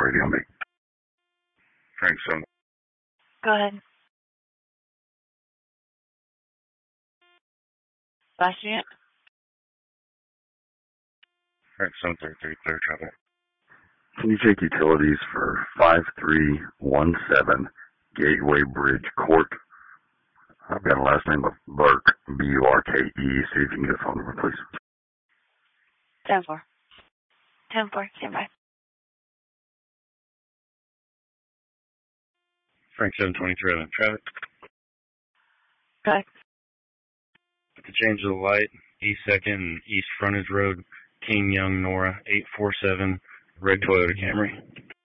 radio me. Frank 7. Go ahead. Last unit. Frank 733, clear traffic. Can you take utilities for 5317 Gateway Bridge Court? I've got a last name of Burke, B-U-R-K-E. See if you can get a phone number, please. 10-4. 10-4, stand by. Frank 723, on traffic. Go ahead. At the change of the light, East 2nd and East Frontage Road, King Young, Nora, 847, red Toyota Camry.